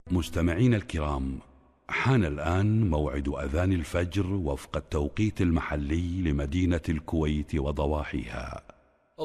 مستمعين الكرام، حان الآن موعد أذان الفجر وفق التوقيت المحلي لمدينة الكويت وضواحيها.